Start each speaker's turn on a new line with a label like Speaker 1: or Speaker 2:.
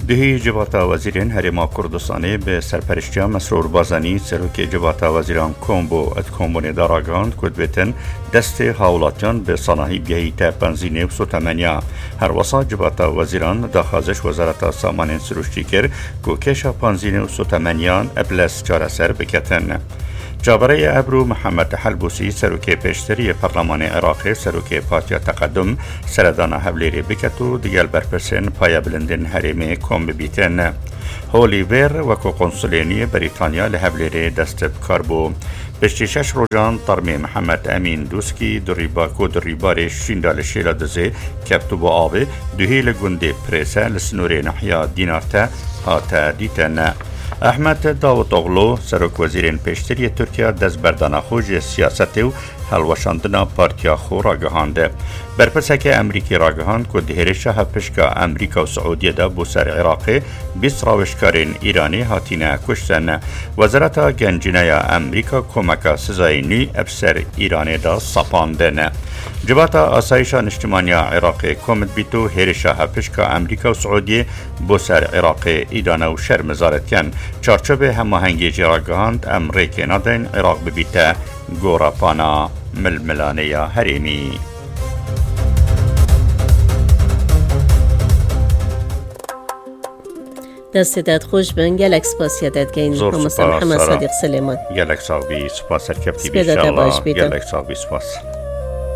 Speaker 1: دهی جبهتا وزیرین هرما کردستانی به سرپرشتی مسرور بازانی سروک جبهتا وزیران کومبو ات کومبونی داراگاند کد بتن دست هاولاتیان به صناعی بیاییتا بنزینه و سوتمنیا هر وسا جبهتا وزیران داخازش وزارت سامان سروشتی کر کوکشا بنزینه و سوتمنیان ابلس چارسر بکتن. جابره ابرو محمد حلبوسی سروک پیشتری پارلمان عراق سروک پارتیا تقدم سردان حبلیری بکتو دیگل برپرسن پایا بلندن حریم کوم بیتن. هولیور وکو قنصلینی بریتانیا لحبلیری دست بکار بو. پشتی 6 روزان طرمی محمد امین دوسکی دریبار شیندال شیلا دزه کبتو با آبه دوهیل گنده پریسه لسنور نحیا دینارتا هاتا دیتن. احمد داوطوغلو سروک وزیرین پیشتری ترکیه دست بردان خوش سیاست و هلوشاندنا پارتیا خو راگهانده. برپسک امریکی راگهاند که دهرش هفشکا امریکا و سعودیه دا بوسر عراقی 20 راوشکارین ایرانی هاتینه کشتن. وزارت گنجینه امریکا کمک سزای نی افسر ایرانی دا سپاندن. جبهت آسایش اجتماعی عراقی کمد بیتو هرش هفشکا امریکا و سعودیه بوسر عراقی ایران و شرم زارت کن. چارچوب هماهنگی راگهاند امریکی ندین عراق ببیته گوراپانا ململانه هریمی.
Speaker 2: دست داد خوش بن گلک سپاسیادت گین محمد صادق سلیمان
Speaker 1: گلک ساقی سپاس کپتی
Speaker 2: بیشتر گلک ساقی
Speaker 1: سپاس